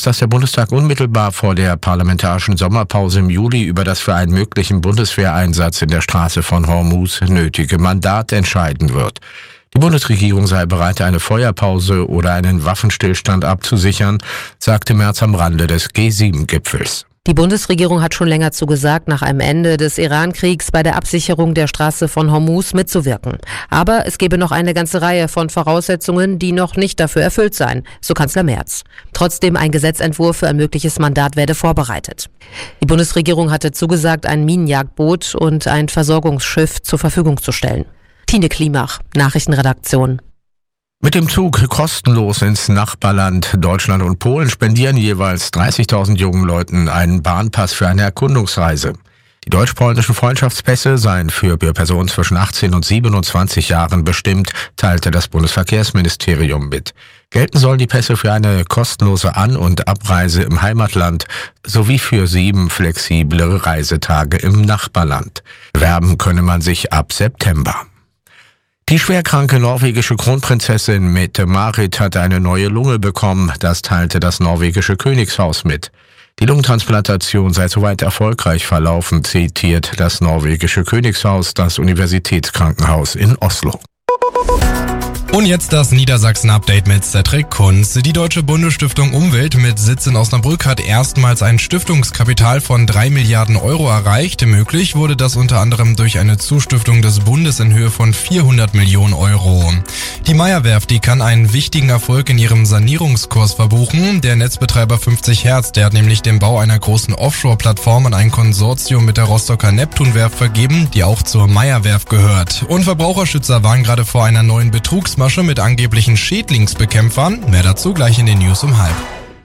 dass der Bundestag unmittelbar vor der parlamentarischen Sommerpause im Juli über das für einen möglichen Bundeswehreinsatz in der Straße von Hormuz nötige Mandat entscheiden wird. Die Bundesregierung sei bereit, eine Feuerpause oder einen Waffenstillstand abzusichern, sagte Merz am Rande des G7-Gipfels. Die Bundesregierung hat schon länger zugesagt, nach einem Ende des Iran-Kriegs bei der Absicherung der Straße von Hormuz mitzuwirken. Aber es gebe noch eine ganze Reihe von Voraussetzungen, die noch nicht dafür erfüllt seien, so Kanzler Merz. Trotzdem ein Gesetzentwurf für ein mögliches Mandat werde vorbereitet. Die Bundesregierung hatte zugesagt, ein Minenjagdboot und ein Versorgungsschiff zur Verfügung zu stellen. Tine Klimach, Nachrichtenredaktion. Mit dem Zug kostenlos ins Nachbarland Deutschland und Polen spendieren jeweils 30.000 jungen Leuten einen Bahnpass für eine Erkundungsreise. Die deutsch-polnischen Freundschaftspässe seien für Personen zwischen 18 und 27 Jahren bestimmt, teilte das Bundesverkehrsministerium mit. Gelten sollen die Pässe für eine kostenlose An- und Abreise im Heimatland sowie für 7 flexible Reisetage im Nachbarland. Werben könne man sich ab September. Die schwerkranke norwegische Kronprinzessin Mette-Marit hat eine neue Lunge bekommen, das teilte das norwegische Königshaus mit. Die Lungentransplantation sei soweit erfolgreich verlaufen, zitiert das norwegische Königshaus das Universitätskrankenhaus in Oslo. Und jetzt das Niedersachsen-Update mit Cedric Kunz. Die Deutsche Bundesstiftung Umwelt mit Sitz in Osnabrück hat erstmals ein Stiftungskapital von 3 Milliarden Euro erreicht. Möglich wurde das unter anderem durch eine Zustiftung des Bundes in Höhe von 400 Millionen Euro. Die Meyer-Werft, die kann einen wichtigen Erfolg in ihrem Sanierungskurs verbuchen. Der Netzbetreiber 50 Hertz, der hat nämlich den Bau einer großen Offshore-Plattform an ein Konsortium mit der Rostocker Neptunwerft vergeben, die auch zur Meyer-Werft gehört. Und Verbraucherschützer waren gerade vor einer neuen Betrugsmasche mit angeblichen Schädlingsbekämpfern. Mehr dazu gleich in den News um 12:30.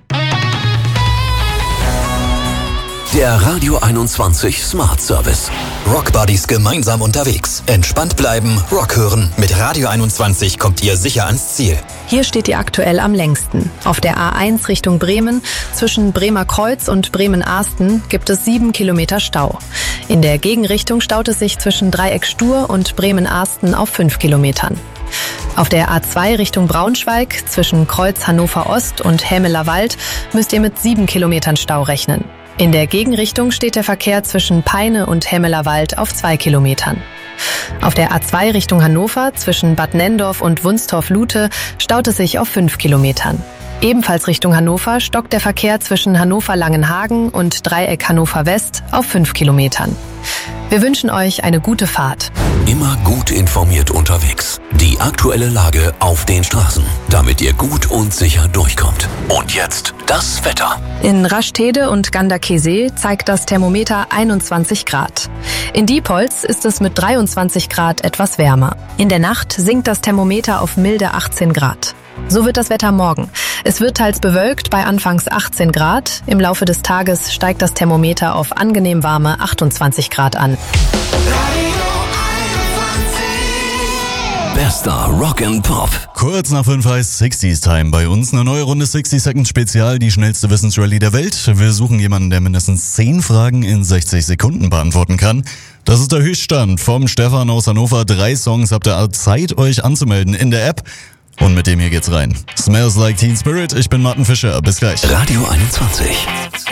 Der Radio 21 Smart Service. Rock Buddies gemeinsam unterwegs. Entspannt bleiben, Rock hören. Mit Radio 21 kommt ihr sicher ans Ziel. Hier steht ihr aktuell am längsten. Auf der A1 Richtung Bremen, zwischen Bremer Kreuz und Bremen-Arsten, gibt es 7 Kilometer Stau. In der Gegenrichtung staut es sich zwischen Dreieck Stur und Bremen-Arsten auf 5 Kilometern. Auf der A2 Richtung Braunschweig, zwischen Kreuz Hannover Ost und Hämeler Wald, müsst ihr mit 7 Kilometern Stau rechnen. In der Gegenrichtung steht der Verkehr zwischen Peine und Hämeler Wald auf 2 Kilometern. Auf der A2 Richtung Hannover, zwischen Bad Nenndorf und Wunstorf-Lute, staut es sich auf 5 Kilometern. Ebenfalls Richtung Hannover stockt der Verkehr zwischen Hannover-Langenhagen und Dreieck Hannover West auf 5 Kilometern. Wir wünschen euch eine gute Fahrt. Immer gut informiert unterwegs. Die aktuelle Lage auf den Straßen, damit ihr gut und sicher durchkommt. Und jetzt das Wetter. In Rastede und Ganderkesee zeigt das Thermometer 21 Grad. In Diepholz ist es mit 23 Grad etwas wärmer. In der Nacht sinkt das Thermometer auf milde 18 Grad. So wird das Wetter morgen. Es wird teils bewölkt bei anfangs 18 Grad. Im Laufe des Tages steigt das Thermometer auf angenehm warme 28 Grad an. Bester Rock and Pop. Kurz nach 5 heißt 60s Time bei uns. Eine neue Runde 60 Seconds Spezial, die schnellste Wissensrallye der Welt. Wir suchen jemanden, der mindestens 10 Fragen in 60 Sekunden beantworten kann. Das ist der Höchststand vom Stefan aus Hannover. 3 Songs habt ihr Zeit, euch anzumelden in der App. Und mit dem hier geht's rein. Smells Like Teen Spirit, ich bin Martin Fischer. Bis gleich. Radio 21.